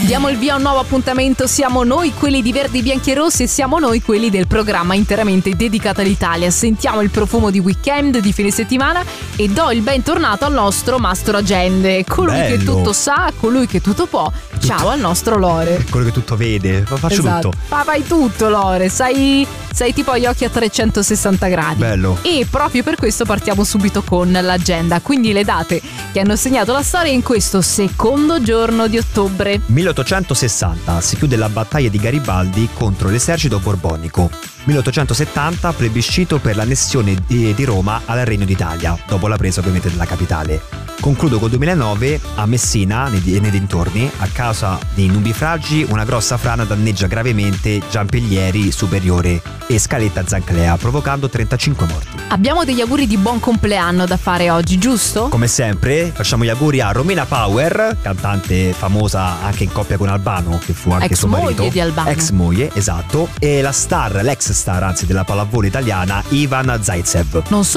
Diamo il via a un nuovo appuntamento. Siamo noi quelli di Verdi, Bianchi e Rossi e siamo noi quelli del programma interamente dedicato all'Italia. Sentiamo il profumo di weekend, di fine settimana e do il bentornato al nostro Mastro Agende, colui Bello. che tutto sa, colui che tutto può. Ciao al nostro Lore. Quello che tutto vede, faccio Esatto. tutto. Fai tutto, Lore, sei tipo gli occhi a 360 gradi. Bello. E proprio per questo partiamo subito con l'agenda, quindi le date che hanno segnato la storia in questo secondo giorno di ottobre. 1860 si chiude la battaglia di Garibaldi contro l'esercito borbonico. 1870 plebiscito per l'annessione di Roma al Regno d'Italia, dopo la presa ovviamente della capitale. Concludo col 2009, a Messina, nei dintorni, a causa di nubifragi, una grossa frana danneggia gravemente Giampilieri Superiore e Scaletta Zanclea, provocando 35 morti. Abbiamo degli auguri di buon compleanno da fare oggi, giusto? Come sempre, facciamo gli auguri a Romina Power, cantante famosa anche in coppia con Albano, che fu anche suo marito. Ex moglie di Albano. Ex moglie, esatto. E l'ex star, anzi, della pallavolo italiana, Ivan Zaitsev. Non